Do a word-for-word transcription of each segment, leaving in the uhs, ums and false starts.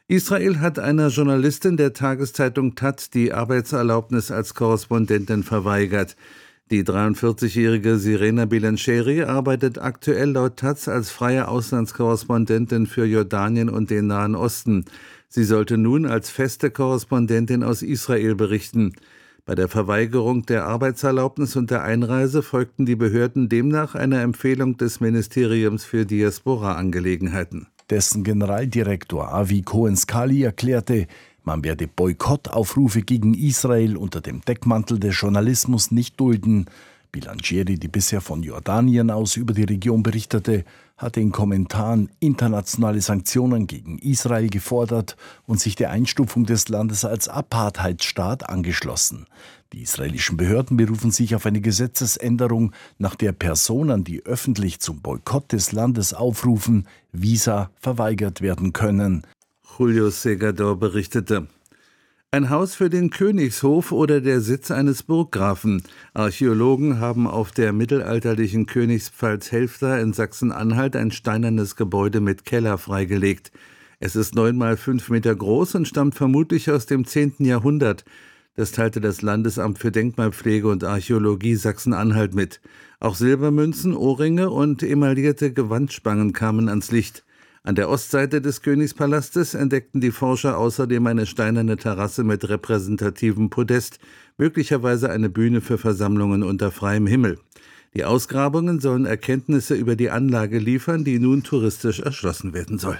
Israel hat einer Journalistin der Tageszeitung Tat die Arbeitserlaubnis als Korrespondentin verweigert. Die dreiundvierzigjährige Sirena Bilancheri arbeitet aktuell laut Taz als freie Auslandskorrespondentin für Jordanien und den Nahen Osten. Sie sollte nun als feste Korrespondentin aus Israel berichten. Bei der Verweigerung der Arbeitserlaubnis und der Einreise folgten die Behörden demnach einer Empfehlung des Ministeriums für Diaspora-Angelegenheiten. Dessen Generaldirektor Avi Cohen-Scali erklärte, man werde Boykottaufrufe gegen Israel unter dem Deckmantel des Journalismus nicht dulden. Bilancheri, die bisher von Jordanien aus über die Region berichtete, hatte in Kommentaren internationale Sanktionen gegen Israel gefordert und sich der Einstufung des Landes als Apartheidsstaat angeschlossen. Die israelischen Behörden berufen sich auf eine Gesetzesänderung, nach der Personen, die öffentlich zum Boykott des Landes aufrufen, Visa verweigert werden können. Julio Segador berichtete. Ein Haus für den Königshof oder der Sitz eines Burggrafen. Archäologen haben auf der mittelalterlichen Königspfalz Helfta in Sachsen-Anhalt ein steinernes Gebäude mit Keller freigelegt. Es ist neun mal fünf Meter groß und stammt vermutlich aus dem zehnten Jahrhundert. Das teilte das Landesamt für Denkmalpflege und Archäologie Sachsen-Anhalt mit. Auch Silbermünzen, Ohrringe und emaillierte Gewandspangen kamen ans Licht. An der Ostseite des Königspalastes entdeckten die Forscher außerdem eine steinerne Terrasse mit repräsentativem Podest, möglicherweise eine Bühne für Versammlungen unter freiem Himmel. Die Ausgrabungen sollen Erkenntnisse über die Anlage liefern, die nun touristisch erschlossen werden soll.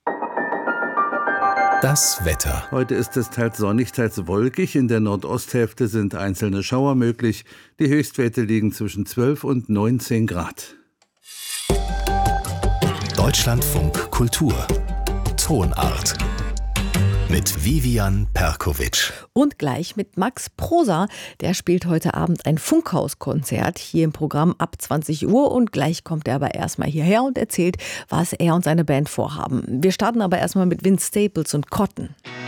Das Wetter. Heute ist es teils sonnig, teils wolkig. In der Nordosthälfte sind einzelne Schauer möglich. Die Höchstwerte liegen zwischen zwölf und neunzehn Grad. Deutschlandfunk Kultur. Tonart. Mit Vivian Perkovic. Und gleich mit Max Prosa. Der spielt heute Abend ein Funkhauskonzert hier im Programm ab zwanzig Uhr. Und gleich kommt er aber erstmal hierher und erzählt, was er und seine Band vorhaben. Wir starten aber erstmal mit Vince Staples und Cotton.